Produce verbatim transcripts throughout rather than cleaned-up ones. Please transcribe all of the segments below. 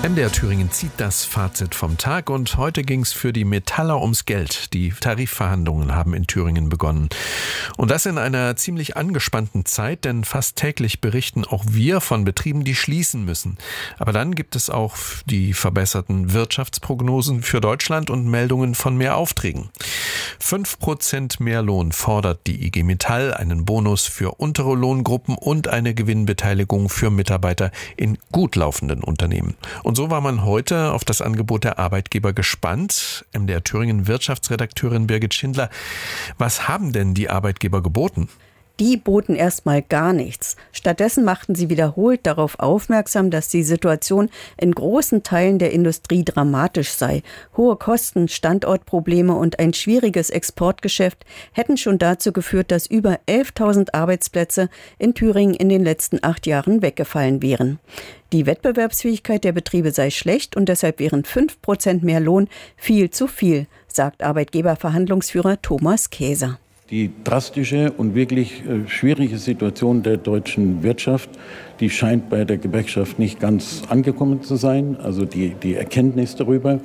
M D R Thüringen zieht das Fazit vom Tag und heute ging es für die Metaller ums Geld. Die Tarifverhandlungen haben in Thüringen begonnen. Und das in einer ziemlich angespannten Zeit, denn fast täglich berichten auch wir von Betrieben, die schließen müssen. Aber dann gibt es auch die verbesserten Wirtschaftsprognosen für Deutschland und Meldungen von mehr Aufträgen. Fünf Prozent mehr Lohn fordert die I G Metall, einen Bonus für untere Lohngruppen und eine Gewinnbeteiligung für Mitarbeiter in gut laufenden Unternehmen. Und so war man heute auf das Angebot der Arbeitgeber gespannt. M D R Thüringen Wirtschaftsredakteurin Birgit Schindler, was haben denn die Arbeitgeber geboten? Die boten erstmal gar nichts. Stattdessen machten sie wiederholt darauf aufmerksam, dass die Situation in großen Teilen der Industrie dramatisch sei. Hohe Kosten, Standortprobleme und ein schwieriges Exportgeschäft hätten schon dazu geführt, dass über elftausend Arbeitsplätze in Thüringen in den letzten acht Jahren weggefallen wären. Die Wettbewerbsfähigkeit der Betriebe sei schlecht und deshalb wären fünf Prozent mehr Lohn viel zu viel, sagt Arbeitgeberverhandlungsführer Thomas Käser. Die drastische und wirklich äh, schwierige Situation der deutschen Wirtschaft, die scheint bei der Gewerkschaft nicht ganz angekommen zu sein, also die, die Erkenntnis darüber.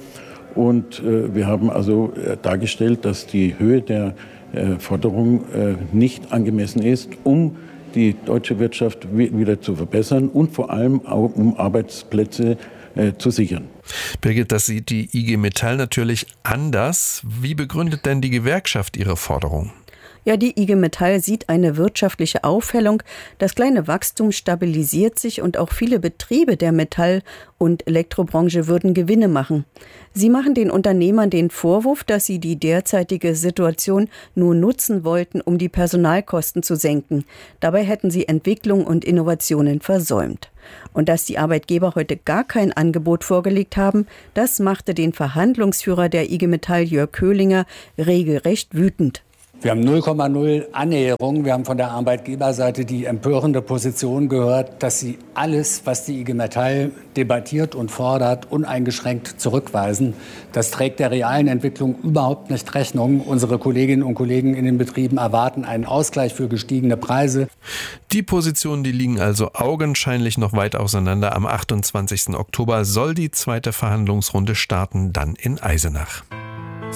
Und äh, wir haben also äh, dargestellt, dass die Höhe der äh, Forderung äh, nicht angemessen ist, um die deutsche Wirtschaft wieder zu verbessern und vor allem auch um Arbeitsplätze äh, zu sichern. Birgit, das sieht die I G Metall natürlich anders. Wie begründet denn die Gewerkschaft ihre Forderung? Ja, die I G Metall sieht eine wirtschaftliche Aufhellung. Das kleine Wachstum stabilisiert sich und auch viele Betriebe der Metall- und Elektrobranche würden Gewinne machen. Sie machen den Unternehmern den Vorwurf, dass sie die derzeitige Situation nur nutzen wollten, um die Personalkosten zu senken. Dabei hätten sie Entwicklung und Innovationen versäumt. Und dass die Arbeitgeber heute gar kein Angebot vorgelegt haben, das machte den Verhandlungsführer der I G Metall, Jörg Köhlinger, regelrecht wütend. Wir haben null Komma null Annäherung. Wir haben von der Arbeitgeberseite die empörende Position gehört, dass sie alles, was die I G Metall debattiert und fordert, uneingeschränkt zurückweisen. Das trägt der realen Entwicklung überhaupt nicht Rechnung. Unsere Kolleginnen und Kollegen in den Betrieben erwarten einen Ausgleich für gestiegene Preise. Die Positionen, die liegen also augenscheinlich noch weit auseinander. Am achtundzwanzigsten Oktober soll die zweite Verhandlungsrunde starten, dann in Eisenach.